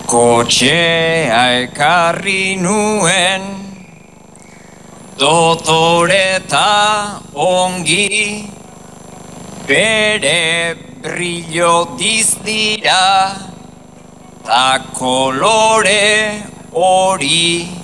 Kotxea ekarri nuen, dotoreta ongi, bere brillo dizdira, ta kolore hori.